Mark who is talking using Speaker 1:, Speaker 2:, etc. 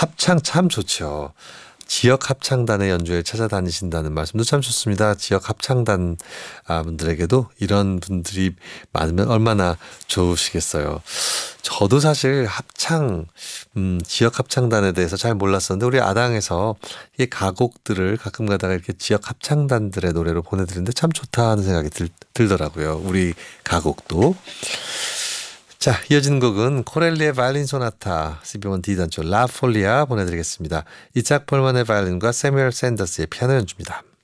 Speaker 1: 합창 참 좋죠. 지역 합창단의 연주회 찾아다니신다는 말씀도 참 좋습니다. 지역 합창단 분들에게도 이런 분들이 많으면 얼마나 좋으시겠어요. 저도 사실 합창, 지역 합창단에 대해서 잘 몰랐었는데 우리 아당에서 이 가곡들을 가끔 가다가 이렇게 지역 합창단들의 노래로 보내드리는데 참 좋다 하는 생각이 들더라고요. 우리 가곡도. 자, 이어지는 곡은 코렐리의 바이올린 소나타 C1 D단조 라 폴리아 보내드리겠습니다. 이짝 폴만의 바이올린과 세뮤얼 샌더스의 피아노 연주입니다.